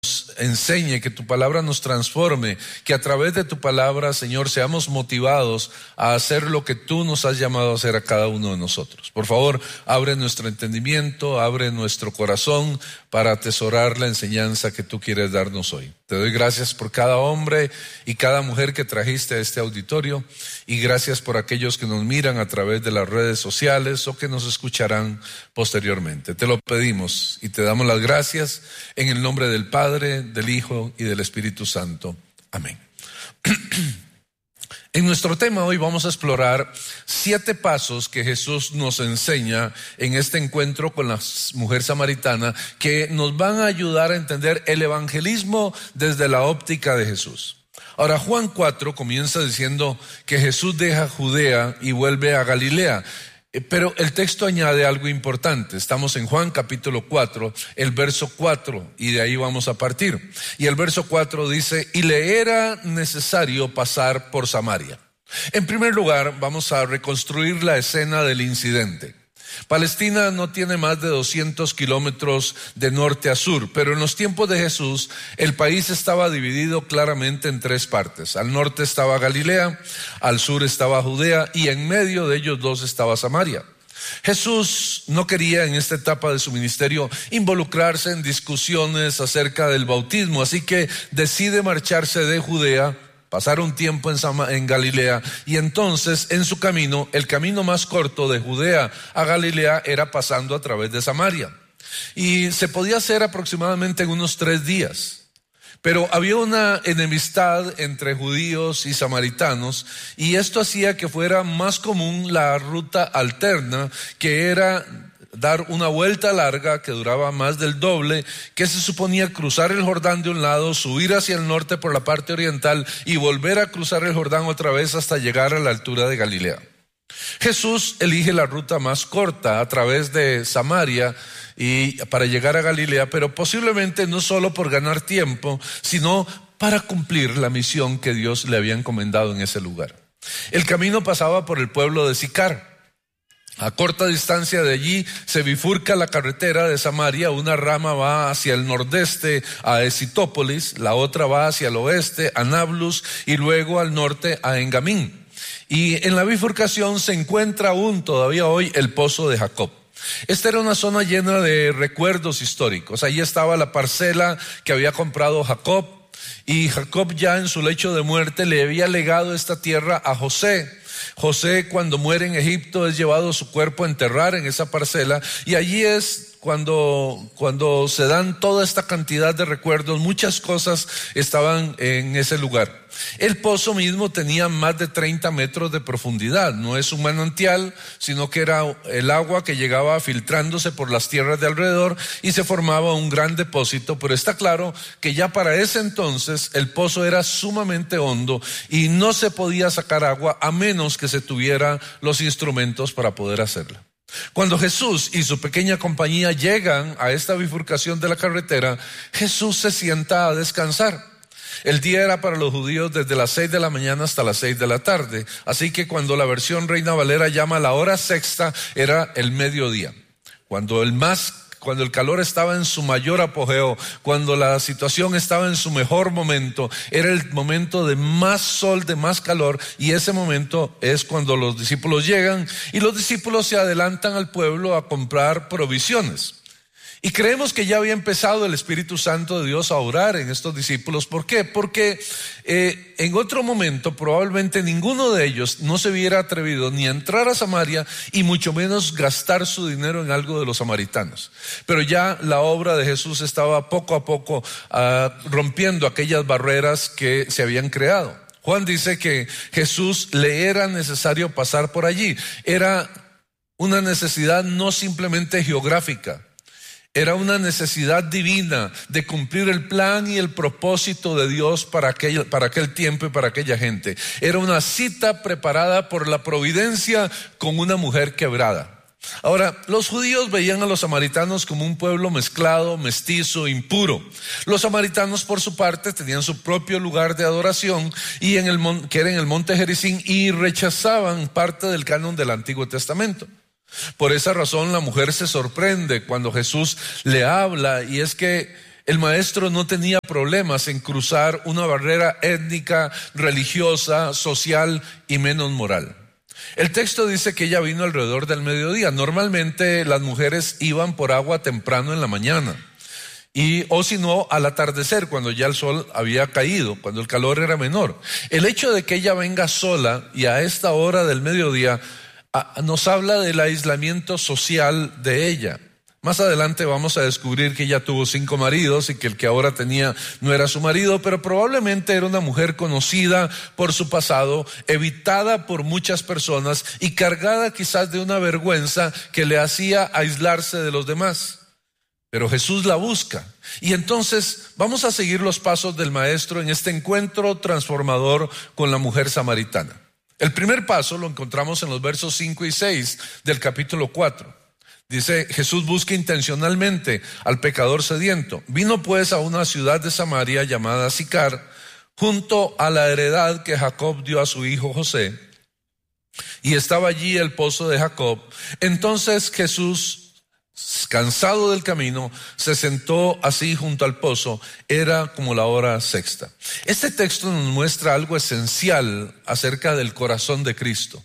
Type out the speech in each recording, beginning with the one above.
enseñe, que tu palabra nos transforme, que a través de tu palabra, Señor, seamos motivados a hacer lo que tú nos has llamado a hacer a cada uno de nosotros. Por favor, abre nuestro entendimiento, abre nuestro corazón para atesorar la enseñanza que tú quieres darnos hoy. Te doy gracias por cada hombre y cada mujer que trajiste a este auditorio, y gracias por aquellos que nos miran a través de las redes sociales o que nos escucharán posteriormente. Te lo pedimos y te damos las gracias en el nombre del Padre, del Hijo y del Espíritu Santo. Amén. En nuestro tema hoy vamos a explorar 7 pasos que Jesús nos enseña en este encuentro con la mujer samaritana, que nos van a ayudar a entender el evangelismo desde la óptica de Jesús. Ahora, Juan 4 comienza diciendo que Jesús deja Judea y vuelve a Galilea. Pero el texto añade algo importante. Estamos en Juan capítulo 4, el verso 4, y de ahí vamos a partir. Y el verso 4 dice: y le era necesario pasar por Samaria. En primer lugar, vamos a reconstruir la escena del incidente. Palestina no tiene más de 200 kilómetros de norte a sur, pero en los tiempos de Jesús el país estaba dividido claramente en 3 partes. Al norte estaba Galilea, al sur estaba Judea, y en medio de ellos dos estaba Samaria. Jesús no quería en esta etapa de su ministerio involucrarse en discusiones acerca del bautismo, así que decide marcharse de Judea, pasar un tiempo en Galilea, y entonces en su camino, el camino más corto de Judea a Galilea era pasando a través de Samaria. Y se podía hacer aproximadamente en unos 3 días. Pero había una enemistad entre judíos y samaritanos, y esto hacía que fuera más común la ruta alterna, que era dar una vuelta larga que duraba más del doble, que se suponía cruzar el Jordán de un lado, subir hacia el norte por la parte oriental y volver a cruzar el Jordán otra vez hasta llegar a la altura de Galilea. Jesús elige la ruta más corta a través de Samaria y para llegar a Galilea, pero posiblemente no solo por ganar tiempo, sino para cumplir la misión que Dios le había encomendado en ese lugar. El camino pasaba por el pueblo de Sicar. A corta distancia de allí se bifurca la carretera de Samaria. Una rama va hacia el nordeste a Esitópolis, la otra va hacia el oeste a Nablus y luego al norte a Engamín. Y en la bifurcación se encuentra aún todavía hoy el pozo de Jacob. Esta era una zona llena de recuerdos históricos. Allí estaba la parcela que había comprado Jacob, y Jacob, ya en su lecho de muerte, le había legado esta tierra a José. José, cuando muere en Egipto, es llevado su cuerpo a enterrar en esa parcela, y allí es cuando se dan toda esta cantidad de recuerdos. Muchas cosas estaban en ese lugar. El pozo mismo tenía más de 30 metros de profundidad. No es un manantial, sino que era el agua que llegaba filtrándose por las tierras de alrededor y se formaba un gran depósito. Pero está claro que ya para ese entonces el pozo era sumamente hondo y no se podía sacar agua a menos que se tuviera los instrumentos para poder hacerla. Cuando Jesús y su pequeña compañía llegan a esta bifurcación de la carretera, Jesús se sienta a descansar. El día era para los judíos desde las 6 de la mañana hasta las 6 de la tarde. Así que cuando la versión Reina Valera llama la hora sexta, era el mediodía. Cuando el calor estaba en su mayor apogeo, cuando la situación estaba en su mejor momento, era el momento de más sol, de más calor, y ese momento es cuando los discípulos llegan y los discípulos se adelantan al pueblo a comprar provisiones. Y creemos que ya había empezado el Espíritu Santo de Dios a orar en estos discípulos. ¿Por qué? Porque en otro momento probablemente ninguno de ellos no se hubiera atrevido ni a entrar a Samaria y mucho menos gastar su dinero en algo de los samaritanos. Pero ya la obra de Jesús estaba poco a poco rompiendo aquellas barreras que se habían creado. Juan dice que Jesús le era necesario pasar por allí. Era una necesidad no simplemente geográfica. Era una necesidad divina de cumplir el plan y el propósito de Dios para aquel tiempo y para aquella gente. Era una cita preparada por la providencia con una mujer quebrada. Ahora, los judíos veían a los samaritanos como un pueblo mezclado, mestizo, impuro. Los samaritanos, por su parte, tenían su propio lugar de adoración que era en el monte Gerizim, y rechazaban parte del canon del Antiguo Testamento. Por esa razón la mujer se sorprende cuando Jesús le habla, y es que El maestro no tenía problemas en cruzar una barrera étnica, religiosa, social y menos moral. El texto dice que ella vino alrededor del mediodía. Normalmente las mujeres iban por agua temprano en la mañana, o si no, al atardecer, cuando ya el sol había caído, cuando el calor era menor. El hecho de que ella venga sola y a esta hora del mediodía nos habla del aislamiento social de ella. Más adelante vamos a descubrir que ella tuvo 5 maridos y que el que ahora tenía no era su marido, pero probablemente era una mujer conocida por su pasado, evitada por muchas personas y cargada quizás de una vergüenza que le hacía aislarse de los demás. Pero Jesús la busca. Y entonces vamos a seguir los pasos del maestro en este encuentro transformador con la mujer samaritana. El primer paso lo encontramos en los versos 5 y 6 del capítulo 4. Dice, Jesús busca intencionalmente al pecador sediento. Vino pues a una ciudad de Samaria llamada Sicar, junto a la heredad que Jacob dio a su hijo José. Y estaba allí el pozo de Jacob. Entonces Jesús, cansado del camino, se sentó así junto al pozo. Era como la hora sexta. Este texto nos muestra algo esencial acerca del corazón de Cristo.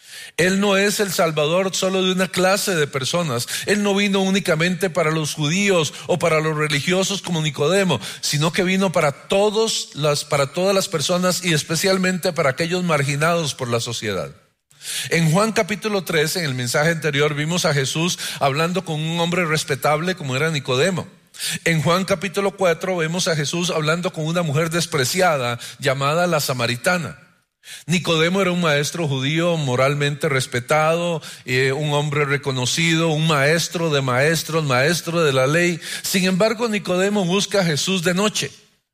Él no es el Salvador solo de una clase de personas. Él no vino únicamente para los judíos o para los religiosos como Nicodemo, sino que vino para todas las personas y especialmente para aquellos marginados por la sociedad. En Juan capítulo 13, en el mensaje anterior, vimos a Jesús hablando con un hombre respetable como era Nicodemo. En Juan capítulo 4 vemos a Jesús hablando con una mujer despreciada llamada la samaritana. Nicodemo era un maestro judío moralmente respetado, un hombre reconocido, un maestro de maestros, maestro de la ley. Sin embargo, Nicodemo busca a Jesús de noche.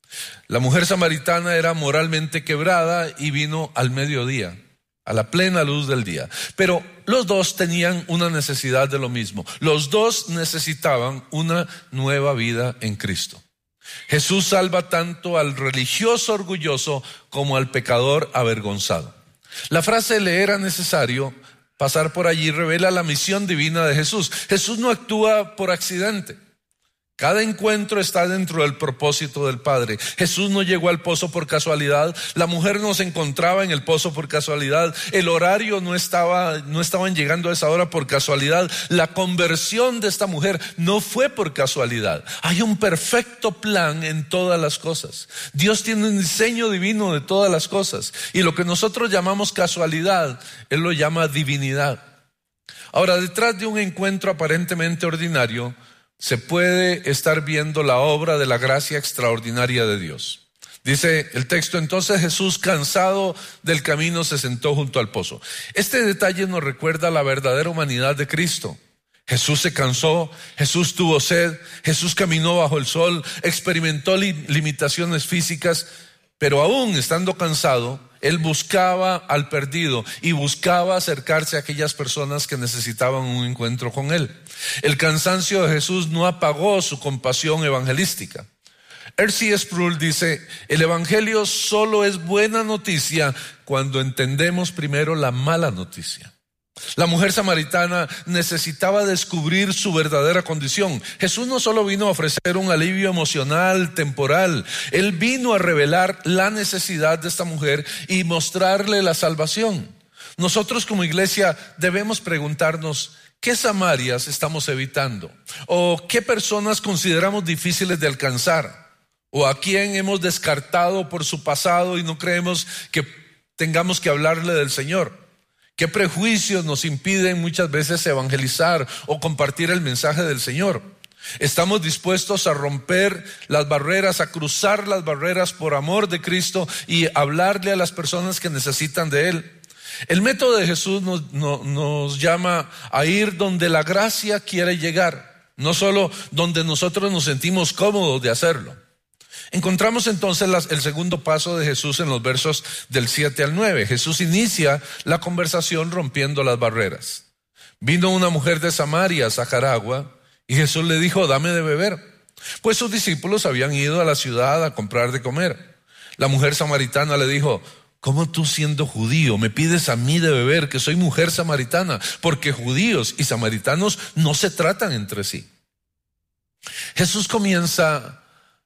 La mujer samaritana era moralmente quebrada y vino al mediodía, a la plena luz del día. Pero los dos tenían una necesidad de lo mismo. Los dos necesitaban una nueva vida en Cristo. Jesús salva tanto al religioso orgulloso como al pecador avergonzado. La frase "le era necesario pasar por allí" revela la misión divina de Jesús. Jesús no actúa por accidente. Cada encuentro está dentro del propósito del Padre. Jesús no llegó al pozo por casualidad. La mujer no se encontraba en el pozo por casualidad. El horario no estaban llegando a esa hora por casualidad. La conversión de esta mujer no fue por casualidad. Hay un perfecto plan en todas las cosas. Dios tiene un diseño divino de todas las cosas. Y lo que nosotros llamamos casualidad, Él lo llama divinidad. Ahora, detrás de un encuentro aparentemente ordinario, se puede estar viendo la obra de la gracia extraordinaria de Dios. Dice el texto, entonces Jesús, cansado del camino, se sentó junto al pozo. Este detalle nos recuerda la verdadera humanidad de Cristo. Jesús se cansó, Jesús tuvo sed, Jesús caminó bajo el sol, experimentó limitaciones físicas, pero aún estando cansado, Él buscaba al perdido y buscaba acercarse a aquellas personas que necesitaban un encuentro con Él. El cansancio de Jesús no apagó su compasión evangelística. R.C. Sproul dice, el evangelio solo es buena noticia cuando entendemos primero la mala noticia. La mujer samaritana necesitaba descubrir su verdadera condición. Jesús no solo vino a ofrecer un alivio emocional, temporal. Él vino a revelar la necesidad de esta mujer y mostrarle la salvación. Nosotros como iglesia debemos preguntarnos, ¿qué Samarias estamos evitando? ¿O qué personas consideramos difíciles de alcanzar? ¿O a quién hemos descartado por su pasado y no creemos que tengamos que hablarle del Señor? ¿Qué prejuicios nos impiden muchas veces evangelizar o compartir el mensaje del Señor? ¿Estamos dispuestos a romper las barreras, a cruzar las barreras por amor de Cristo y hablarle a las personas que necesitan de Él? El método de Jesús nos llama a ir donde la gracia quiere llegar, no solo donde nosotros nos sentimos cómodos de hacerlo. Encontramos entonces el segundo paso de Jesús en los versos del 7 al 9. Jesús inicia la conversación rompiendo las barreras. Vino una mujer de Samaria a sacar agua y Jesús le dijo, dame de beber. Pues sus discípulos habían ido a la ciudad a comprar de comer. La mujer samaritana le dijo, ¿cómo tú siendo judío me pides a mí de beber, que soy mujer samaritana? Porque judíos y samaritanos no se tratan entre sí. Jesús comienza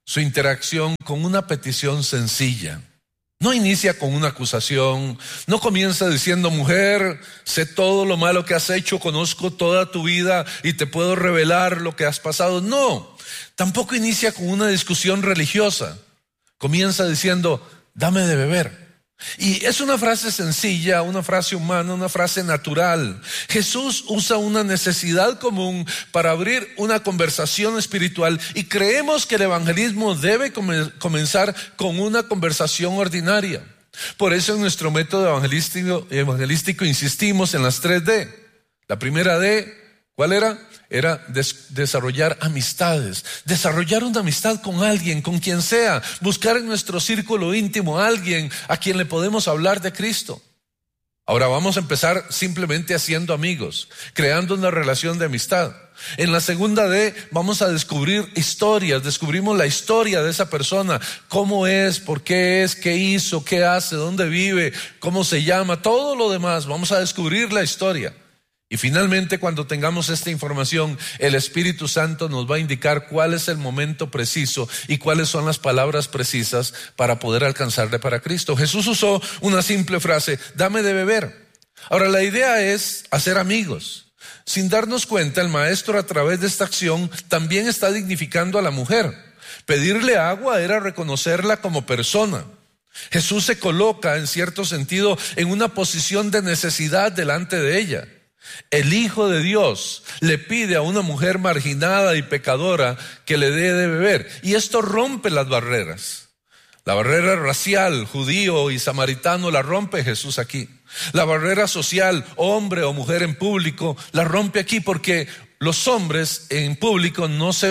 su interacción con una petición sencilla. No inicia con una acusación, no comienza diciendo: mujer, sé todo lo malo que has hecho, conozco toda tu vida y te puedo revelar lo que has pasado. No, tampoco inicia con una discusión religiosa. Comienza diciendo: dame de beber. Y es una frase sencilla, una frase humana, una frase natural. Jesús usa una necesidad común para abrir una conversación espiritual, y creemos que el evangelismo debe comenzar con una conversación ordinaria. Por eso en nuestro método evangelístico insistimos en las 3D. La primera D, ¿cuál era? Era desarrollar amistades, desarrollar una amistad con alguien, con quien sea, buscar en nuestro círculo íntimo a alguien a quien le podemos hablar de Cristo. Ahora vamos a empezar simplemente haciendo amigos, creando una relación de amistad. En la segunda D vamos a descubrir historias, descubrimos la historia de esa persona, cómo es, por qué es, qué hizo, qué hace, dónde vive, cómo se llama, todo lo demás, vamos a descubrir la historia. Y finalmente, cuando tengamos esta información, el Espíritu Santo nos va a indicar cuál es el momento preciso y cuáles son las palabras precisas para poder alcanzarle para Cristo. Jesús usó una simple frase: dame de beber. Ahora, la idea es hacer amigos. Sin darnos cuenta, el maestro, a través de esta acción, también está dignificando a la mujer. Pedirle agua era reconocerla como persona. Jesús se coloca, en cierto sentido, en una posición de necesidad delante de ella. El Hijo de Dios le pide a una mujer marginada y pecadora que le dé de beber, y esto rompe las barreras. La barrera racial, judío y samaritano, la rompe Jesús aquí. La barrera social, hombre o mujer en público, la rompe aquí, porque los hombres en público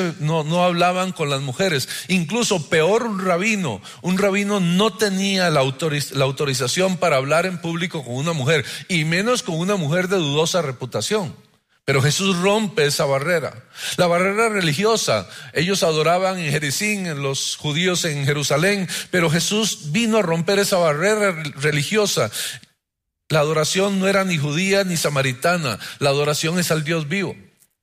no hablaban con las mujeres. Incluso peor, un rabino no tenía la autorización para hablar en público con una mujer, y menos con una mujer de dudosa reputación. Pero Jesús rompe esa barrera. La barrera religiosa, ellos adoraban en Jericín, en los judíos en Jerusalén, pero Jesús vino a romper esa barrera religiosa. La adoración no era ni judía ni samaritana, la adoración es al Dios vivo.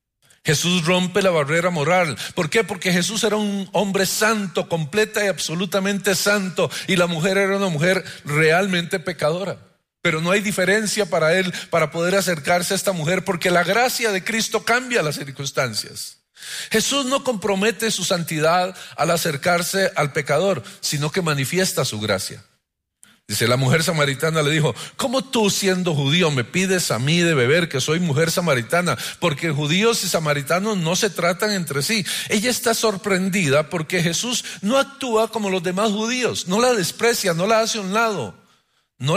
Jesús rompe la barrera moral. ¿Por qué? Porque Jesús era un hombre santo, completa y absolutamente santo, y la mujer era una mujer realmente pecadora. Pero no hay diferencia para él para poder acercarse a esta mujer, porque la gracia de Cristo cambia las circunstancias. Jesús no compromete su santidad al acercarse al pecador, sino que manifiesta su gracia. Dice, la mujer samaritana le dijo: ¿cómo tú, siendo judío, me pides a mí de beber, que soy mujer samaritana? Porque judíos y samaritanos no se tratan entre sí. Ella está sorprendida porque Jesús no actúa como los demás judíos, no la desprecia, no la hace a un lado, no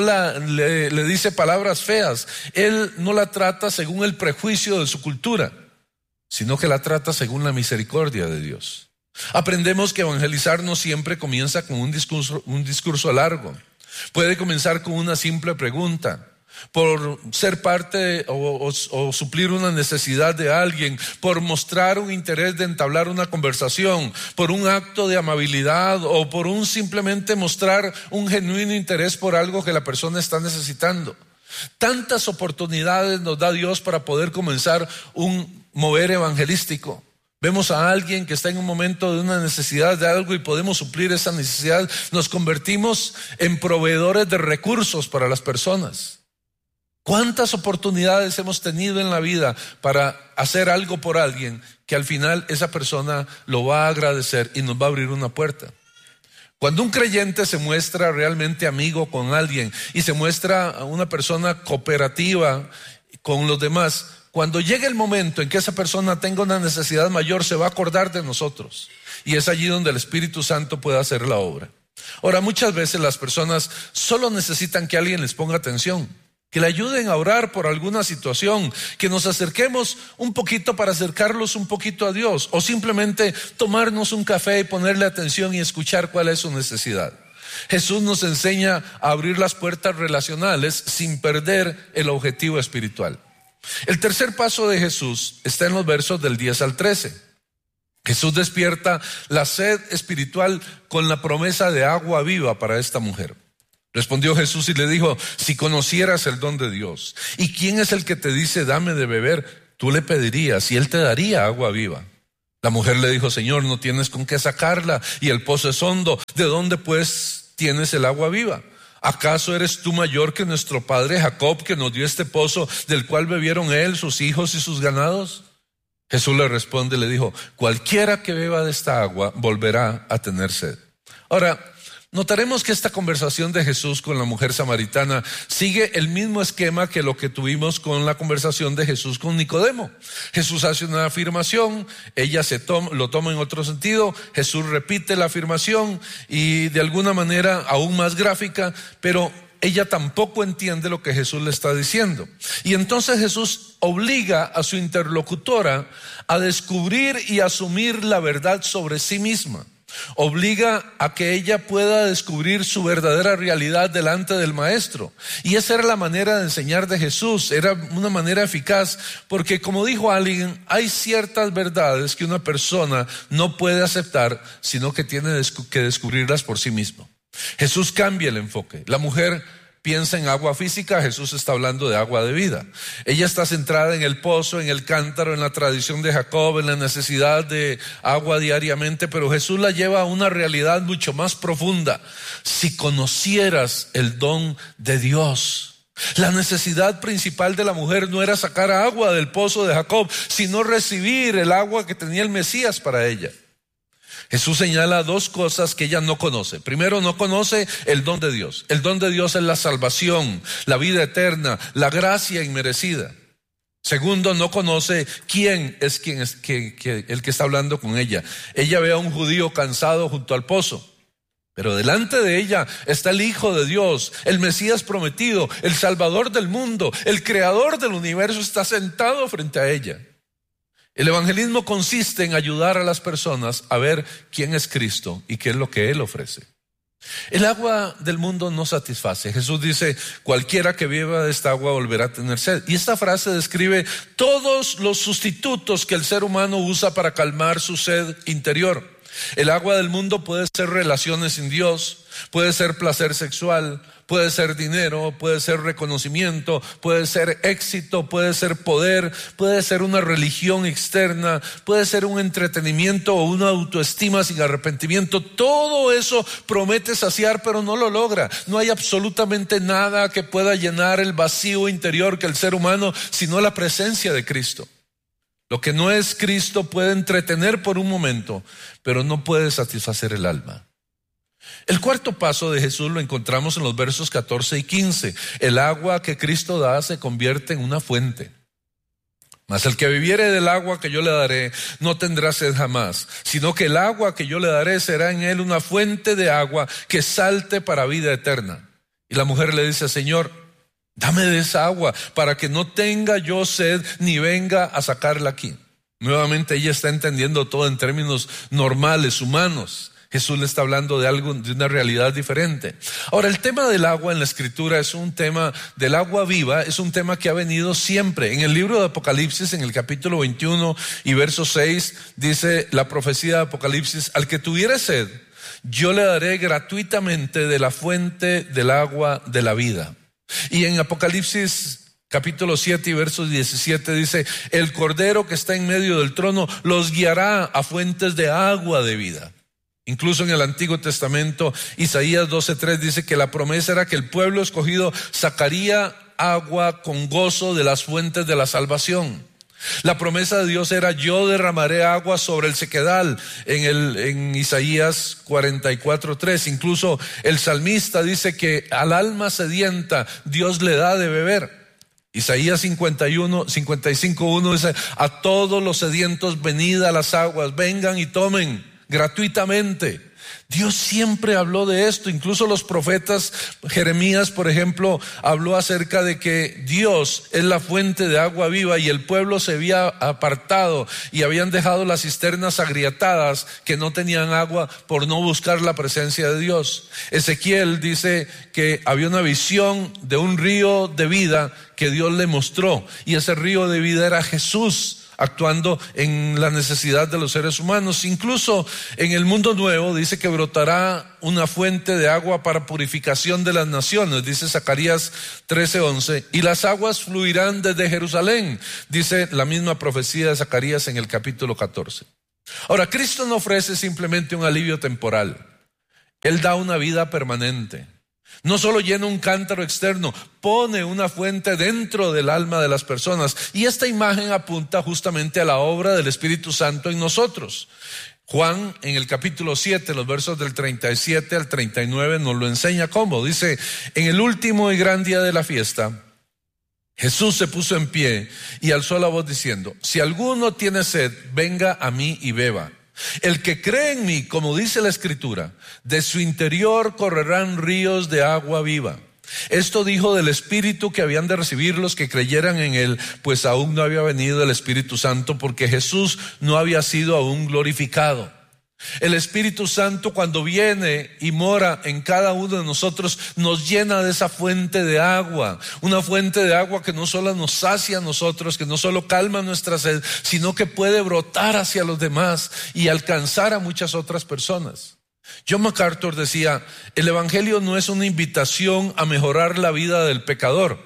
le dice palabras feas. Él no la trata según el prejuicio de su cultura, sino que la trata según la misericordia de Dios. Aprendemos que evangelizar no siempre comienza con un discurso largo. Puede comenzar con una simple pregunta, por ser parte o suplir una necesidad de alguien, por mostrar un interés de entablar una conversación, por un acto de amabilidad o por simplemente mostrar un genuino interés por algo que la persona está necesitando. Tantas oportunidades nos da Dios para poder comenzar un mover evangelístico. Vemos a alguien que está en un momento de una necesidad de algo y podemos suplir esa necesidad. Nos convertimos en proveedores de recursos para las personas. ¿Cuántas oportunidades hemos tenido en la vida para hacer algo por alguien que al final esa persona lo va a agradecer y nos va a abrir una puerta? Cuando un creyente se muestra realmente amigo con alguien y se muestra una persona cooperativa con los demás, cuando llegue el momento en que esa persona tenga una necesidad mayor, se va a acordar de nosotros. Y es allí donde el Espíritu Santo puede hacer la obra. Ahora, muchas veces las personas solo necesitan que alguien les ponga atención, que le ayuden a orar por alguna situación, que nos acerquemos un poquito para acercarlos un poquito a Dios, o simplemente tomarnos un café y ponerle atención y escuchar cuál es su necesidad. Jesús nos enseña a abrir las puertas relacionales sin perder el objetivo espiritual. El tercer paso de Jesús está en los versos del 10 al 13. Jesús despierta la sed espiritual con la promesa de agua viva para esta mujer. Respondió Jesús y le dijo: si conocieras el don de Dios, ¿y quién es el que te dice dame de beber? Tú le pedirías y él te daría agua viva. La mujer le dijo: Señor, no tienes con qué sacarla y el pozo es hondo. ¿De dónde pues tienes el agua viva? ¿Acaso eres tú mayor que nuestro padre Jacob, que nos dio este pozo, del cual bebieron él, sus hijos y sus ganados? Jesús le responde y le dijo: cualquiera que beba de esta agua volverá a tener sed. Ahora, notaremos que esta conversación de Jesús con la mujer samaritana sigue el mismo esquema que lo que tuvimos con la conversación de Jesús con Nicodemo. Jesús hace una afirmación, ella lo toma en otro sentido, Jesús repite la afirmación y de alguna manera aún más gráfica, pero ella tampoco entiende lo que Jesús le está diciendo. Y entonces Jesús obliga a su interlocutora a descubrir y asumir la verdad sobre sí misma. Obliga a que ella pueda descubrir su verdadera realidad delante del maestro. Y esa era la manera de enseñar de Jesús. Era una manera eficaz, porque como dijo alguien, hay ciertas verdades que una persona no puede aceptar, sino que tiene que descubrirlas por sí mismo. Jesús cambia el enfoque. La mujer piensa en agua física, Jesús está hablando de agua de vida. Ella está centrada en el pozo, en el cántaro, en la tradición de Jacob, en la necesidad de agua diariamente, pero Jesús la lleva a una realidad mucho más profunda. Si conocieras el don de Dios. La necesidad principal de la mujer no era sacar agua del pozo de Jacob, sino recibir el agua que tenía el Mesías para ella. Jesús señala dos cosas que ella no conoce. Primero, no conoce el don de Dios. El don de Dios es la salvación, la vida eterna, la gracia inmerecida. Segundo, no conoce quién es el que está hablando con ella. Ella ve a un judío cansado junto al pozo, pero delante de ella está el Hijo de Dios, el Mesías prometido, el Salvador del mundo, el Creador del universo está sentado frente a ella. El evangelismo consiste en ayudar a las personas a ver quién es Cristo y qué es lo que Él ofrece. El agua del mundo no satisface. Jesús dice: cualquiera que beba de esta agua volverá a tener sed. Y esta frase describe todos los sustitutos que el ser humano usa para calmar su sed interior. El agua del mundo puede ser relaciones sin Dios, puede ser placer sexual, puede ser dinero, puede ser reconocimiento, puede ser éxito, puede ser poder, puede ser una religión externa, puede ser un entretenimiento o una autoestima sin arrepentimiento. Todo eso promete saciar, pero no lo logra. No hay absolutamente nada que pueda llenar el vacío interior que el ser humano, sino la presencia de Cristo. Lo que no es Cristo puede entretener por un momento, pero no puede satisfacer el alma. El cuarto paso de Jesús lo encontramos en los versos 14 y 15. El agua que Cristo da se convierte en una fuente. Mas el que bebiere del agua que yo le daré no tendrá sed jamás, sino que el agua que yo le daré será en él una fuente de agua que salte para vida eterna. Y la mujer le dice: Señor, dame de esa agua para que no tenga yo sed ni venga a sacarla aquí. Nuevamente ella está entendiendo todo en términos normales, humanos. Jesús le está hablando de algo, de una realidad diferente. Ahora, el tema del agua en la Escritura es un tema del agua viva, es un tema que ha venido siempre. En el libro de Apocalipsis, en el capítulo 21 y verso 6, dice la profecía de Apocalipsis: al que tuviere sed, yo le daré gratuitamente de la fuente del agua de la vida. Y en Apocalipsis capítulo 7 y verso 17 dice: el Cordero que está en medio del trono los guiará a fuentes de agua de vida. Incluso en el Antiguo Testamento, Isaías 12:3 dice que la promesa era que el pueblo escogido sacaría agua con gozo de las fuentes de la salvación. La promesa de Dios era: yo derramaré agua sobre el sequedal, en Isaías 44:3. Incluso el salmista dice que al alma sedienta Dios le da de beber. Isaías 55:1 dice: a todos los sedientos venid a las aguas, vengan y tomen gratuitamente. Dios siempre habló de esto. Incluso los profetas, Jeremías por ejemplo, habló acerca de que Dios es la fuente de agua viva y el pueblo se había apartado y habían dejado las cisternas agrietadas que no tenían agua por no buscar la presencia de Dios. Ezequiel dice que había una visión de un río de vida que Dios le mostró, y ese río de vida era Jesús actuando en la necesidad de los seres humanos. Incluso en el mundo nuevo dice que brotará una fuente de agua para purificación de las naciones, dice Zacarías 13:11, y las aguas fluirán desde Jerusalén, dice la misma profecía de Zacarías en el capítulo 14. Ahora, Cristo no ofrece simplemente un alivio temporal. Él da una vida permanente. No solo llena un cántaro externo, pone una fuente dentro del alma de las personas. Y esta imagen apunta justamente a la obra del Espíritu Santo en nosotros. Juan, en el capítulo 7, los versos del 37 al 39, nos lo enseña cómo. Dice: en el último y gran día de la fiesta, Jesús se puso en pie y alzó la voz diciendo: si alguno tiene sed, venga a mí y beba. El que cree en mí, como dice la Escritura, de su interior correrán ríos de agua viva. Esto dijo del Espíritu que habían de recibir los que creyeran en él, pues aún no había venido el Espíritu Santo, porque Jesús no había sido aún glorificado. El Espíritu Santo, cuando viene y mora en cada uno de nosotros, nos llena de esa fuente de agua. Una fuente de agua que no solo nos sacia a nosotros, que no solo calma nuestra sed, sino que puede brotar hacia los demás y alcanzar a muchas otras personas. John MacArthur decía: el Evangelio no es una invitación a mejorar la vida del pecador,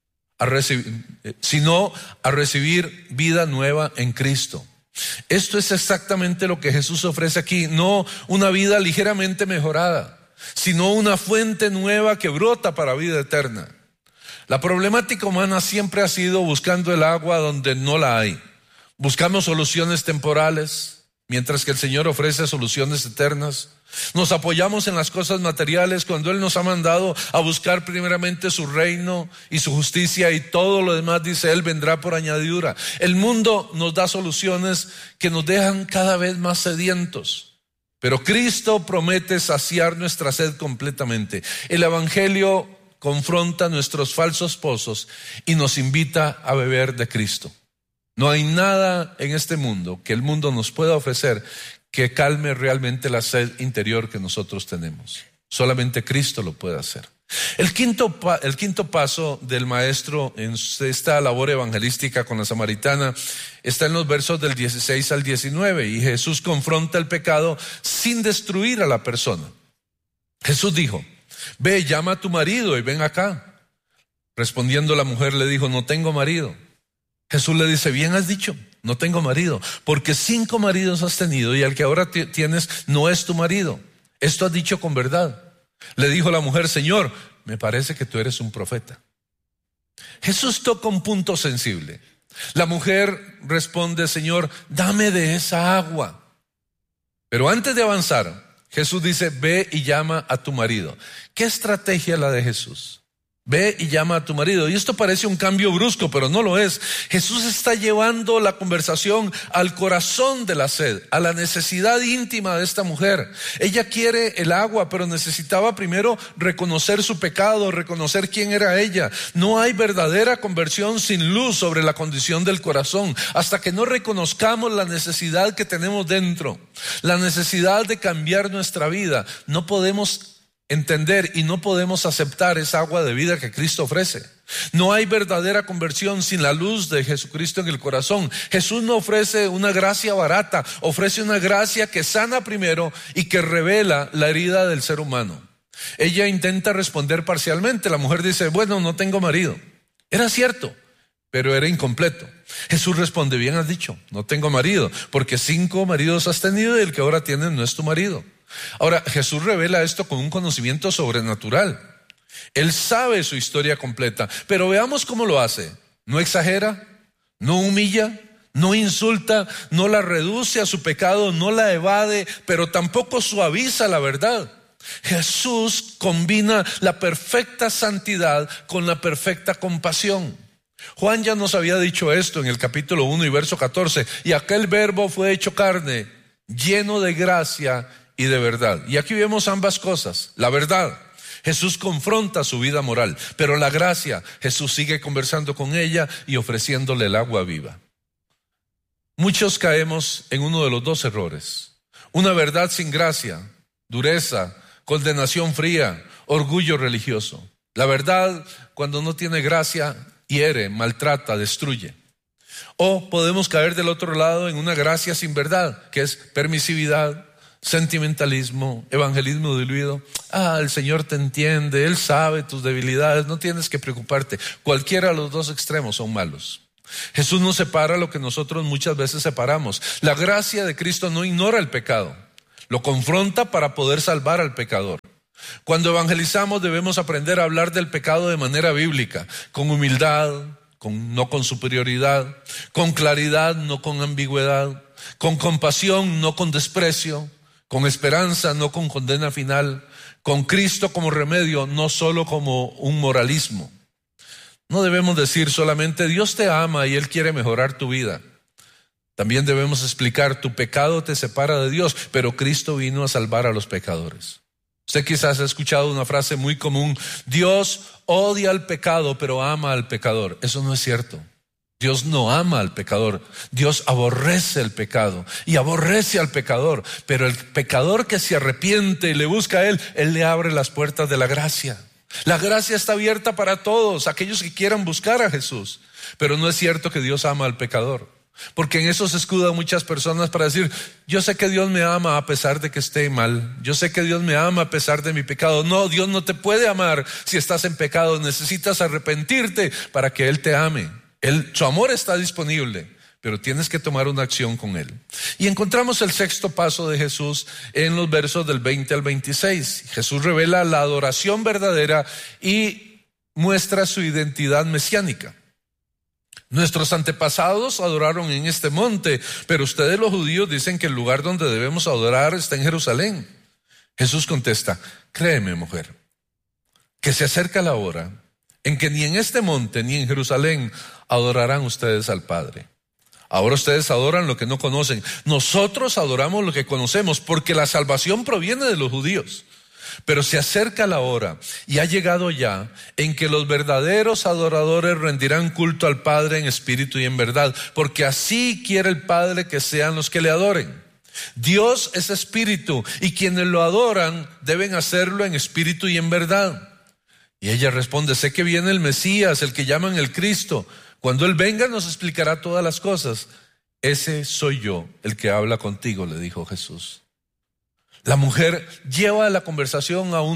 sino a recibir vida nueva en Cristo. Esto es exactamente lo que Jesús ofrece aquí, no una vida ligeramente mejorada, sino una fuente nueva que brota para vida eterna. La problemática humana siempre ha sido buscando el agua donde no la hay. Buscamos soluciones temporales, mientras que el Señor ofrece soluciones eternas. Nos apoyamos en las cosas materiales cuando Él nos ha mandado a buscar primeramente su reino y su justicia, y todo lo demás, dice Él, vendrá por añadidura. El mundo nos da soluciones que nos dejan cada vez más sedientos, pero Cristo promete saciar nuestra sed completamente. El Evangelio confronta nuestros falsos pozos y nos invita a beber de Cristo. No hay nada en este mundo que el mundo nos pueda ofrecer que calme realmente la sed interior que nosotros tenemos. Solamente Cristo lo puede hacer. El quinto paso del maestro en esta labor evangelística con la samaritana está en los versos del 16 al 19, y Jesús confronta el pecado sin destruir a la persona. Jesús dijo: ve, llama a tu marido y ven acá. Respondiendo la mujer le dijo: no tengo marido. Jesús le dice: bien has dicho, no tengo marido, porque 5 maridos has tenido y el que ahora tienes no es tu marido. Esto has dicho con verdad. Le dijo la mujer: Señor, me parece que tú eres un profeta. Jesús toca un punto sensible. La mujer responde: Señor, dame de esa agua. Pero antes de avanzar, Jesús dice: ve y llama a tu marido. ¿Qué estrategia la de Jesús? Ve y llama a tu marido. Y esto parece un cambio brusco, pero no lo es. Jesús está llevando la conversación al corazón de la sed, a la necesidad íntima de esta mujer. Ella quiere el agua, pero necesitaba primero reconocer su pecado, reconocer quién era ella. No hay verdadera conversión sin luz sobre la condición del corazón, hasta que no reconozcamos la necesidad que tenemos dentro, la necesidad de cambiar nuestra vida. No podemos entender y no podemos aceptar esa agua de vida que Cristo ofrece. No hay verdadera conversión sin la luz de Jesucristo en el corazón. Jesús no ofrece una gracia barata, ofrece una gracia que sana primero y que revela la herida del ser humano. Ella intenta responder parcialmente. La mujer dice: bueno, no tengo marido. Era cierto, pero era incompleto. Jesús responde: bien has dicho, no tengo marido, porque 5 maridos has tenido y el que ahora tienes no es tu marido. Ahora, Jesús revela esto con un conocimiento sobrenatural. Él sabe su historia completa, pero veamos cómo lo hace. No exagera, no humilla, no insulta, no la reduce a su pecado, no la evade, pero tampoco suaviza la verdad. Jesús combina la perfecta santidad con la perfecta compasión. Juan ya nos había dicho esto en el capítulo 1 y verso 14. Y aquel verbo fue hecho carne, lleno de gracia y de verdad. Y aquí vemos ambas cosas. La verdad, Jesús confronta su vida moral, pero la gracia, Jesús sigue conversando con ella y ofreciéndole el agua viva. Muchos caemos en uno de los dos errores: una verdad sin gracia, dureza, condenación fría, orgullo religioso. La verdad, cuando no tiene gracia, hiere, maltrata, destruye. O podemos caer del otro lado en una gracia sin verdad, que es permisividad, sentimentalismo, evangelismo diluido. El Señor te entiende, Él sabe tus debilidades, no tienes que preocuparte. Cualquiera de los dos extremos son malos. Jesús no separa lo que nosotros muchas veces separamos. La gracia de Cristo no ignora el pecado, lo confronta para poder salvar al pecador. Cuando evangelizamos debemos aprender a hablar del pecado de manera bíblica, con humildad, no con superioridad, con claridad, no con ambigüedad, con compasión, no con desprecio, con esperanza, no con condena final, con Cristo como remedio, no solo como un moralismo. No debemos decir solamente Dios te ama y Él quiere mejorar tu vida. También debemos explicar tu pecado te separa de Dios, pero Cristo vino a salvar a los pecadores. Usted quizás ha escuchado una frase muy común: Dios odia al pecado, pero ama al pecador. Eso no es cierto. Dios no ama al pecador. Dios aborrece el pecado y aborrece al pecador. Pero el pecador que se arrepiente y le busca a Él le abre las puertas de la gracia. La gracia está abierta para todos, aquellos que quieran buscar a Jesús. Pero no es cierto que Dios ama al pecador. Porque en eso se escudan muchas personas para decir: yo sé que Dios me ama a pesar de que esté mal. Yo sé que Dios me ama a pesar de mi pecado. No, Dios no te puede amar si estás en pecado. Necesitas arrepentirte para que Él te ame. Su amor está disponible, pero tienes que tomar una acción con Él. Y encontramos el sexto paso de Jesús en los versos del 20 al 26. Jesús revela la adoración verdadera y muestra su identidad mesiánica. Nuestros antepasados adoraron en este monte, pero ustedes los judíos dicen que el lugar donde debemos adorar está en Jerusalén. Jesús contesta: créeme, mujer, que se acerca la hora en que ni en este monte ni en Jerusalén adorarán ustedes al Padre. Ahora ustedes adoran lo que no conocen. Nosotros adoramos lo que conocemos, porque la salvación proviene de los judíos. Pero se acerca la hora, y ha llegado ya, en que los verdaderos adoradores rendirán culto al Padre en espíritu y en verdad, porque así quiere el Padre que sean los que le adoren. Dios es espíritu, y quienes lo adoran deben hacerlo en espíritu y en verdad. Y ella responde: sé que viene el Mesías, el que llaman el Cristo. Cuando Él venga nos explicará todas las cosas. Ese soy yo, el que habla contigo, le dijo Jesús. La mujer lleva la conversación a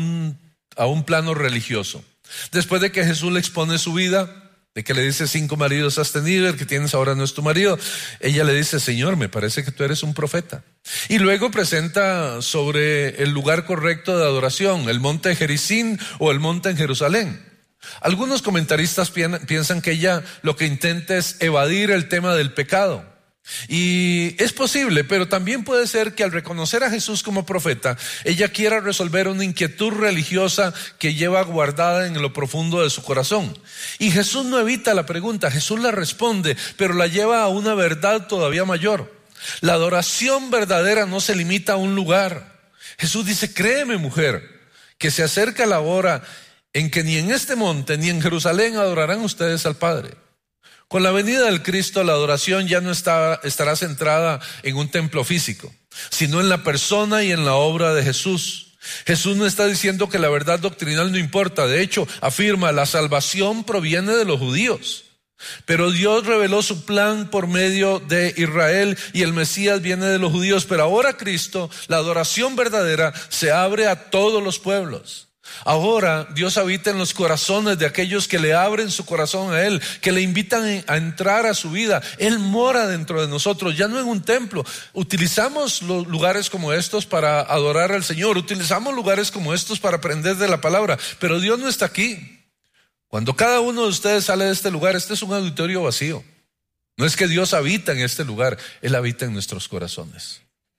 un plano religioso. Después de que Jesús le expone su vida, de que le dice: 5 maridos has tenido, el que tienes ahora no es tu marido, ella le dice: Señor, me parece que tú eres un profeta. Y luego presenta sobre el lugar correcto de adoración, el monte Gerizim o el monte en Jerusalén. Algunos comentaristas piensan que ella lo que intenta es evadir el tema del pecado. Y es posible, pero también puede ser que al reconocer a Jesús como profeta, ella quiera resolver una inquietud religiosa que lleva guardada en lo profundo de su corazón. Y Jesús no evita la pregunta, Jesús la responde, pero la lleva a una verdad todavía mayor. La adoración verdadera no se limita a un lugar. Jesús dice: créeme, mujer, que se acerca la hora en que ni en este monte ni en Jerusalén adorarán ustedes al Padre. Con la venida del Cristo, la adoración ya no estará centrada en un templo físico, sino en la persona y en la obra de Jesús. Jesús no está diciendo que la verdad doctrinal no importa. De hecho, afirma: la salvación proviene de los judíos. Pero Dios reveló su plan por medio de Israel y el Mesías viene de los judíos. Pero ahora Cristo, la adoración verdadera, se abre a todos los pueblos. Ahora Dios habita en los corazones de aquellos que le abren su corazón a Él, que le invitan a entrar a su vida. Él mora dentro de nosotros, ya no en un templo. Utilizamos los lugares como estos para adorar al Señor, utilizamos lugares como estos para aprender de la palabra, pero Dios no está aquí. Cuando cada uno de ustedes sale de este lugar, este es un auditorio vacío. No es que Dios habita en este lugar, Él habita en nuestros corazones.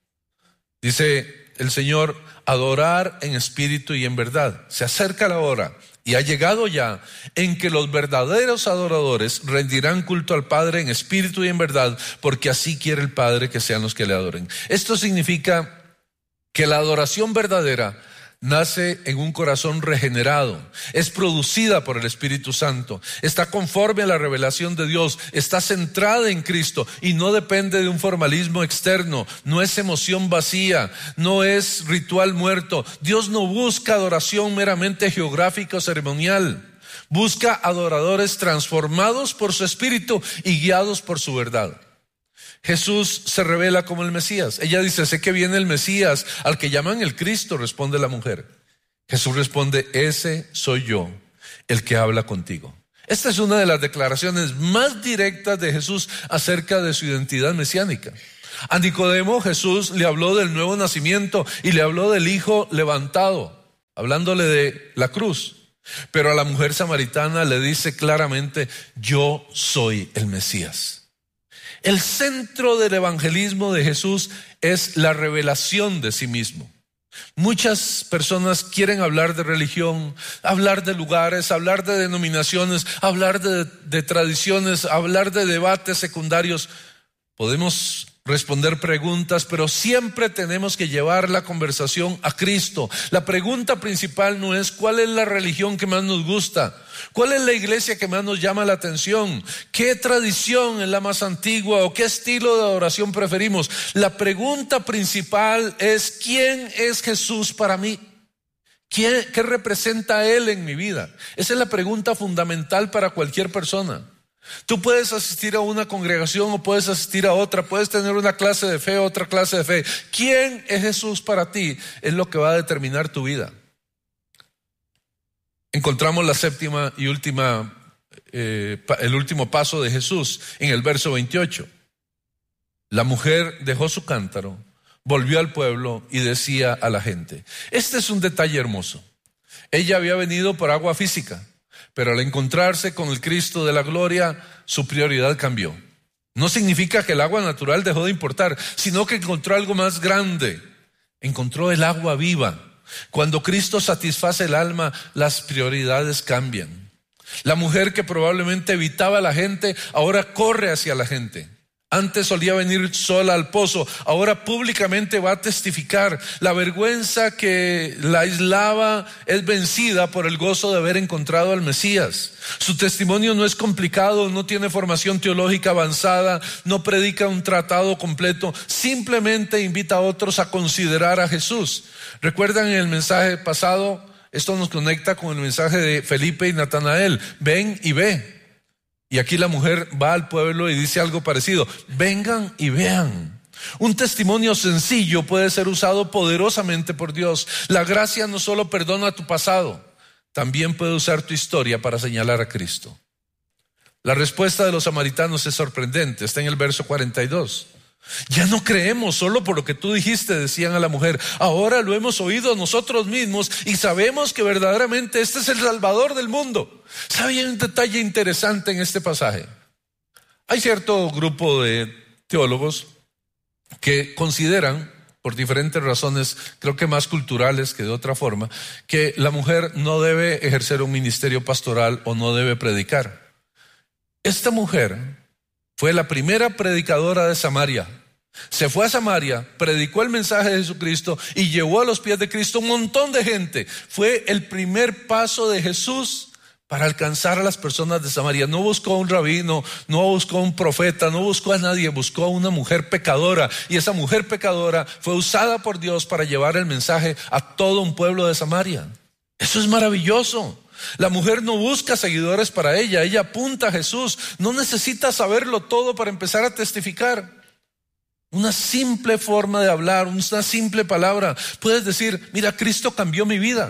Dice el Señor: adorar en espíritu y en verdad. Se acerca la hora y ha llegado ya en que los verdaderos adoradores rendirán culto al Padre en espíritu y en verdad, porque así quiere el Padre que sean los que le adoren. Esto significa que la adoración verdadera nace en un corazón regenerado, es producida por el Espíritu Santo, está conforme a la revelación de Dios, está centrada en Cristo y no depende de un formalismo externo, no es emoción vacía, no es ritual muerto. Dios no busca adoración meramente geográfica o ceremonial, busca adoradores transformados por su Espíritu y guiados por su verdad. Jesús se revela como el Mesías. Ella dice: sé que viene el Mesías, al que llaman el Cristo, responde la mujer. Jesús responde: ese soy yo, el que habla contigo. Esta es una de las declaraciones más directas de Jesús acerca de su identidad mesiánica. A Nicodemo Jesús le habló del nuevo nacimiento y le habló del Hijo levantado, hablándole de la cruz. Pero a la mujer samaritana le dice claramente: yo soy el Mesías. El centro del evangelismo de Jesús es la revelación de sí mismo. Muchas personas quieren hablar de religión, hablar de lugares, hablar de denominaciones, hablar de tradiciones, hablar de debates secundarios. Podemos responder preguntas, pero siempre tenemos que llevar la conversación a Cristo. La pregunta principal no es cuál es la religión que más nos gusta, cuál es la iglesia que más nos llama la atención, qué tradición es la más antigua o qué estilo de adoración preferimos. La pregunta principal es: ¿quién es Jesús para mí? ¿Qué representa Él en mi vida? Esa es la pregunta fundamental para cualquier persona. Tú puedes asistir a una congregación o puedes asistir a otra, puedes tener una clase de fe o otra clase de fe. ¿Quién es Jesús para ti? Es lo que va a determinar tu vida. Encontramos la séptima y última, el último paso de Jesús en el verso 28. La mujer dejó su cántaro, volvió al pueblo y decía a la gente. Este es un detalle hermoso. Ella había venido por agua física, pero al encontrarse con el Cristo de la gloria, su prioridad cambió. No significa que el agua natural dejó de importar, sino que encontró algo más grande. Encontró el agua viva. Cuando Cristo satisface el alma, las prioridades cambian. La mujer que probablemente evitaba a la gente, ahora corre hacia la gente. Antes solía venir sola al pozo, ahora públicamente va a testificar. La vergüenza que la aislaba es vencida por el gozo de haber encontrado al Mesías. Su testimonio no es complicado, no tiene formación teológica avanzada, no predica un tratado completo, simplemente invita a otros a considerar a Jesús. ¿Recuerdan en el mensaje pasado? Esto nos conecta con el mensaje de Felipe y Natanael: ven y ve. Y aquí la mujer va al pueblo y dice algo parecido: vengan y vean. Un testimonio sencillo puede ser usado poderosamente por Dios. La gracia no solo perdona tu pasado, también puede usar tu historia para señalar a Cristo. La respuesta de los samaritanos es sorprendente, está en el verso 42. Ya no creemos solo por lo que tú dijiste, decían a la mujer. Ahora lo hemos oído nosotros mismos y sabemos que verdaderamente este es el Salvador del mundo. ¿Sabe? Hay un detalle interesante en este pasaje. Hay cierto grupo de teólogos que consideran, por diferentes razones, creo que más culturales que de otra forma, que la mujer no debe ejercer un ministerio pastoral o no debe predicar. Esta mujer fue la primera predicadora de Samaria. Se fue a Samaria, predicó el mensaje de Jesucristo y llevó a los pies de Cristo un montón de gente. Fue el primer paso de Jesús para alcanzar a las personas de Samaria. No buscó a un rabino, no buscó a un profeta, no buscó a nadie, buscó a una mujer pecadora. Y esa mujer pecadora fue usada por Dios para llevar el mensaje a todo un pueblo de Samaria. Eso es maravilloso. La mujer no busca seguidores para ella apunta a Jesús. No necesita saberlo todo para empezar a testificar. Una simple forma de hablar, una simple palabra. Puedes decir: mira, Cristo cambió mi vida.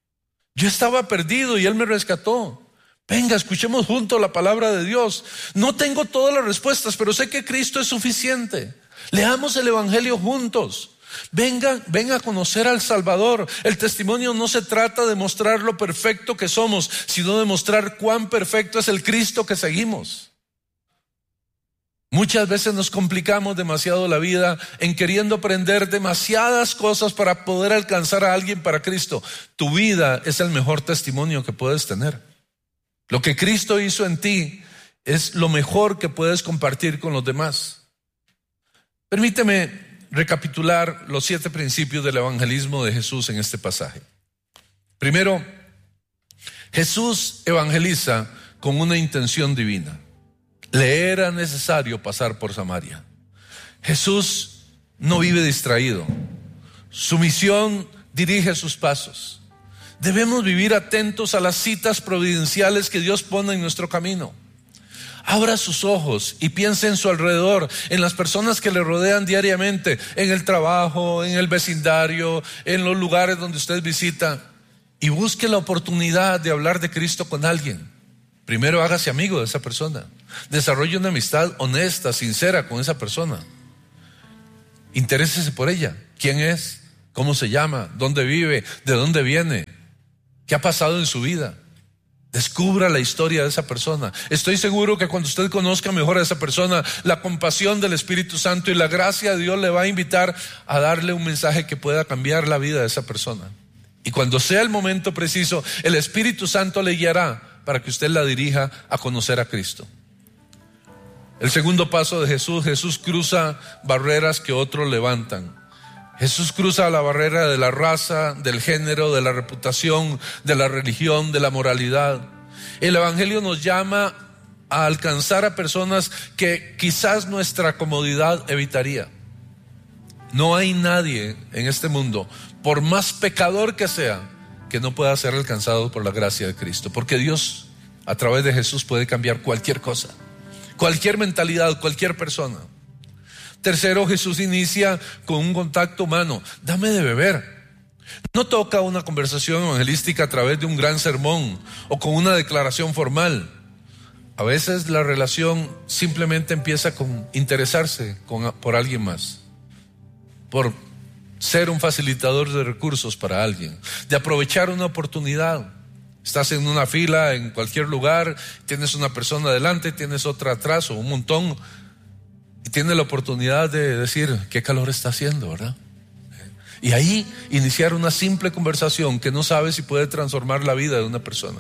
Yo estaba perdido y Él me rescató. Venga, escuchemos juntos la palabra de Dios. No tengo todas las respuestas, pero sé que Cristo es suficiente. Leamos el Evangelio juntos. Vengan a conocer al Salvador. El testimonio no se trata de mostrar lo perfecto que somos, sino de mostrar cuán perfecto es el Cristo que seguimos. Muchas veces nos complicamos demasiado la vida en queriendo aprender demasiadas cosas para poder alcanzar a alguien para Cristo. Tu vida es el mejor testimonio que puedes tener. Lo que Cristo hizo en ti es lo mejor que puedes compartir con los demás. Permíteme recapitular los 7 principios del evangelismo de Jesús en este pasaje. Primero, Jesús evangeliza con una intención divina. Le era necesario pasar por Samaria. Jesús no vive distraído. Su misión dirige sus pasos. Debemos vivir atentos a las citas providenciales que Dios pone en nuestro camino. Abra sus ojos y piense en su alrededor, en las personas que le rodean diariamente, en el trabajo, en el vecindario, en los lugares donde usted visita, y busque la oportunidad de hablar de Cristo con alguien. Primero hágase amigo de esa persona. Desarrolle una amistad honesta, sincera con esa persona. Interésese por ella. ¿Quién es? ¿Cómo se llama? ¿Dónde vive? ¿De dónde viene? ¿Qué ha pasado en su vida? Descubra la historia de esa persona. Estoy seguro que cuando usted conozca mejor a esa persona, la compasión del Espíritu Santo y la gracia de Dios le va a invitar a darle un mensaje que pueda cambiar la vida de esa persona. Y cuando sea el momento preciso, el Espíritu Santo le guiará para que usted la dirija a conocer a Cristo. El segundo paso de Jesús: Jesús cruza barreras que otros levantan. Jesús cruza la barrera de la raza, del género, de la reputación, de la religión, de la moralidad. El Evangelio nos llama a alcanzar a personas que quizás nuestra comodidad evitaría. No hay nadie en este mundo, por más pecador que sea, que no pueda ser alcanzado por la gracia de Cristo. Porque Dios, a través de Jesús, puede cambiar cualquier cosa, cualquier mentalidad, cualquier persona. Tercero, Jesús inicia con un contacto humano. Dame de beber. No toca una conversación evangelística a través de un gran sermón o con una declaración formal. A veces la relación simplemente empieza con interesarse por alguien más, por ser un facilitador de recursos para alguien, de aprovechar una oportunidad. Estás en una fila en cualquier lugar, tienes una persona adelante, tienes otra atrás o un montón, y tienes la oportunidad de decir: qué calor está haciendo, ¿verdad? Y ahí iniciar una simple conversación que no sabe si puede transformar la vida de una persona.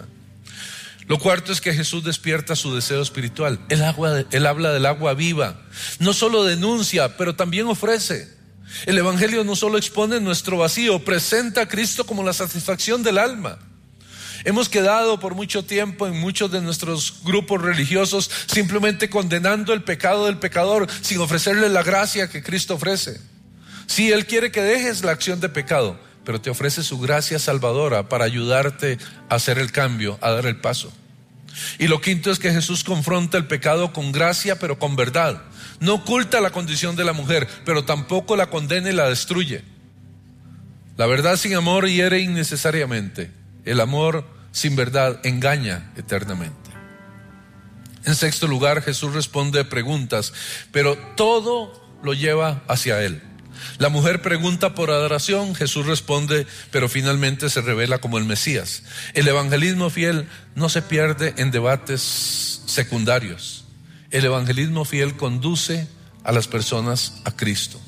Lo cuarto es que Jesús despierta su deseo espiritual. Él habla del agua viva. No solo denuncia, pero también ofrece. El Evangelio no solo expone nuestro vacío, presenta a Cristo como la satisfacción del alma. Hemos quedado por mucho tiempo en muchos de nuestros grupos religiosos simplemente condenando el pecado del pecador sin ofrecerle la gracia que Cristo ofrece. Sí, Él quiere que dejes la acción de pecado, pero te ofrece su gracia salvadora para ayudarte a hacer el cambio, a dar el paso. Y lo quinto es que Jesús confronta el pecado con gracia, pero con verdad. No oculta la condición de la mujer, pero tampoco la condena y la destruye. La verdad sin amor hiere innecesariamente. El amor sin verdad engaña eternamente. En sexto lugar, Jesús responde preguntas, pero todo lo lleva hacia Él. La mujer pregunta por adoración, Jesús responde, pero finalmente se revela como el Mesías. El evangelismo fiel no se pierde en debates secundarios. El evangelismo fiel conduce a las personas a Cristo.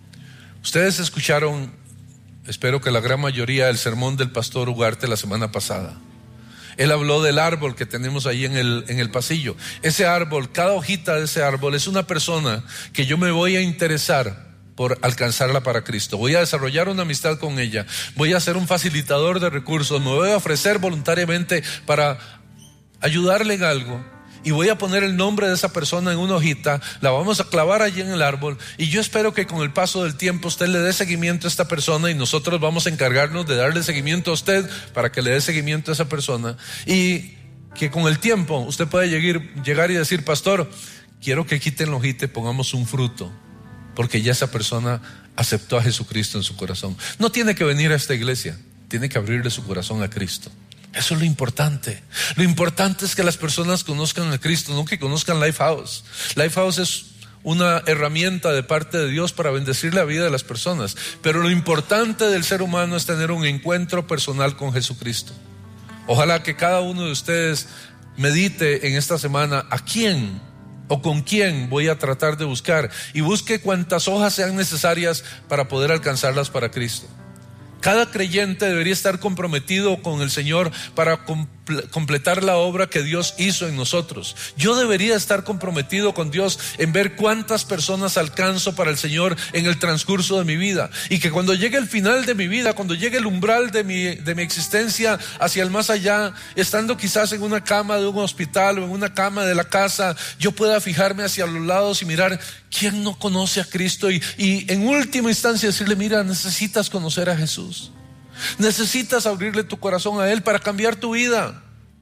Ustedes escucharon, espero que la gran mayoría, el sermón del pastor Ugarte la semana pasada. Él habló del árbol que tenemos ahí en el pasillo. Ese árbol, cada hojita de ese árbol es una persona que yo me voy a interesar por alcanzarla para Cristo. Voy a desarrollar una amistad con ella. Voy a ser un facilitador de recursos. Me voy a ofrecer voluntariamente para ayudarle en algo. Y voy a poner el nombre de esa persona en una hojita, la vamos a clavar allí en el árbol, y yo espero que con el paso del tiempo usted le dé seguimiento a esta persona, y nosotros vamos a encargarnos de darle seguimiento a usted para que le dé seguimiento a esa persona, y que con el tiempo usted pueda llegar y decir: pastor, quiero que quiten la hojita y pongamos un fruto, porque ya esa persona aceptó a Jesucristo en su corazón. No tiene que venir a esta iglesia, tiene que abrirle su corazón a Cristo. Eso es lo importante. Lo importante es que las personas conozcan a Cristo, no que conozcan Lifehouse. Lifehouse es una herramienta de parte de Dios para bendecir la vida de las personas. Pero lo importante del ser humano es tener un encuentro personal con Jesucristo. Ojalá que cada uno de ustedes medite en esta semana a quién o con quién voy a tratar de buscar, y busque cuantas hojas sean necesarias para poder alcanzarlas para Cristo. Cada creyente debería estar comprometido con el Señor para completar la obra que Dios hizo en nosotros. Yo debería estar comprometido con Dios en ver cuántas personas alcanzo para el Señor en el transcurso de mi vida, y que cuando llegue el final de mi vida, cuando llegue el umbral de mi existencia hacia el más allá, estando quizás en una cama de un hospital o en una cama de la casa, yo pueda fijarme hacia los lados y mirar quién no conoce a Cristo, y en última instancia decirle: mira, necesitas conocer a Jesús. Necesitas abrirle tu corazón a Él para cambiar tu vida.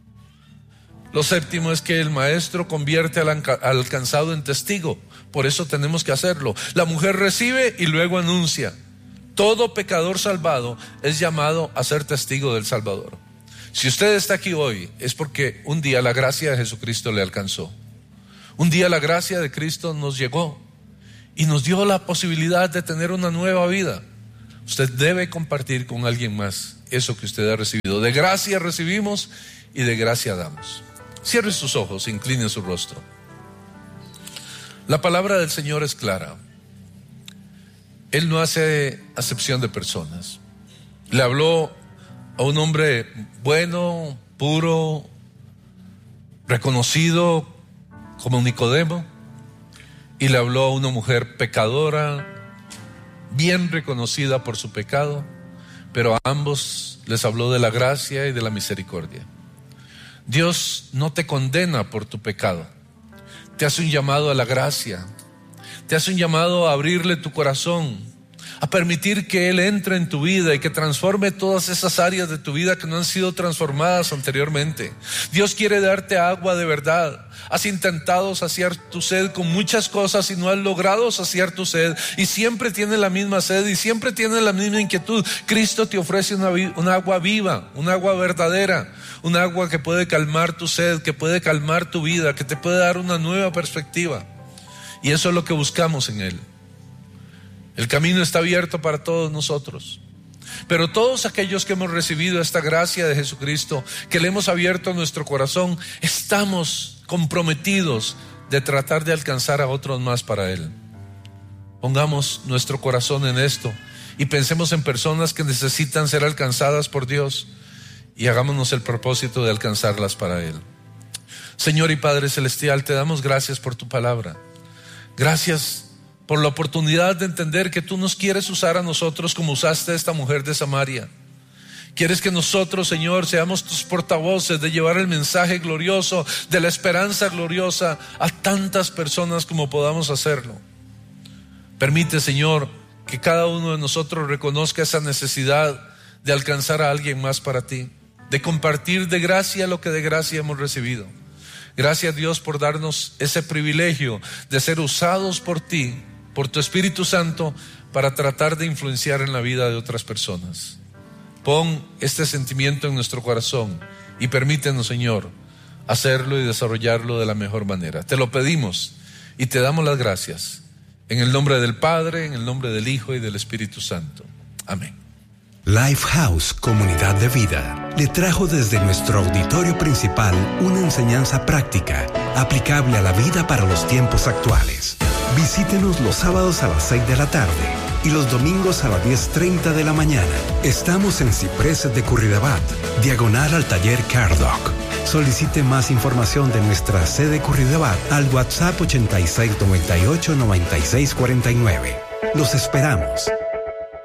Lo séptimo es que el maestro convierte al alcanzado en testigo. Por eso tenemos que hacerlo. La mujer recibe y luego anuncia. Todo pecador salvado es llamado a ser testigo del Salvador. Si usted está aquí hoy, es porque un día la gracia de Jesucristo le alcanzó. Un día la gracia de Cristo nos llegó y nos dio la posibilidad de tener una nueva vida. Usted debe compartir con alguien más eso que usted ha recibido. De gracia recibimos y de gracia damos. Cierre sus ojos, incline su rostro. La palabra del Señor es clara. Él no hace acepción de personas. Le habló a un hombre bueno, puro, reconocido como Nicodemo, y le habló a una mujer pecadora, bien reconocida por su pecado, pero a ambos les habló de la gracia y de la misericordia. Dios no te condena por tu pecado, te hace un llamado a la gracia, te hace un llamado a abrirle tu corazón, a permitir que Él entre en tu vida y que transforme todas esas áreas de tu vida que no han sido transformadas anteriormente. Dios quiere darte agua de verdad. Has intentado saciar tu sed con muchas cosas y no has logrado saciar tu sed, y siempre tienes la misma sed y siempre tienes la misma inquietud. Cristo te ofrece una agua viva, un agua verdadera, un agua que puede calmar tu sed, que puede calmar tu vida, que te puede dar una nueva perspectiva. Y eso es lo que buscamos en Él. El camino está abierto para todos nosotros, pero todos aquellos que hemos recibido esta gracia de Jesucristo, que le hemos abierto nuestro corazón, estamos comprometidos de tratar de alcanzar a otros más para Él. Pongamos nuestro corazón en esto y pensemos en personas que necesitan ser alcanzadas por Dios y hagámonos el propósito de alcanzarlas para Él. Señor y Padre Celestial, te damos gracias por tu palabra. Gracias por la oportunidad de entender que tú nos quieres usar a nosotros como usaste a esta mujer de Samaria. Quieres que nosotros, Señor, seamos tus portavoces de llevar el mensaje glorioso, de la esperanza gloriosa a tantas personas como podamos hacerlo. Permite, Señor, que cada uno de nosotros reconozca esa necesidad de alcanzar a alguien más para ti, de compartir de gracia lo que de gracia hemos recibido. Gracias, Dios, por darnos ese privilegio de ser usados por ti, por tu Espíritu Santo, para tratar de influenciar en la vida de otras personas. Pon este sentimiento en nuestro corazón y permítenos, Señor, hacerlo y desarrollarlo de la mejor manera. Te lo pedimos y te damos las gracias en el nombre del Padre, en el nombre del Hijo y del Espíritu Santo. Amén. Lifehouse Comunidad de Vida le trajo desde nuestro auditorio principal una enseñanza práctica, aplicable a la vida para los tiempos actuales. Visítenos los sábados a las 6 de la tarde y los domingos a las 10:30 de la mañana. Estamos en Cipreses de Curridabat, diagonal al taller Cardoc. Solicite más información de nuestra sede Curridabat al WhatsApp 8698-9649. Los esperamos.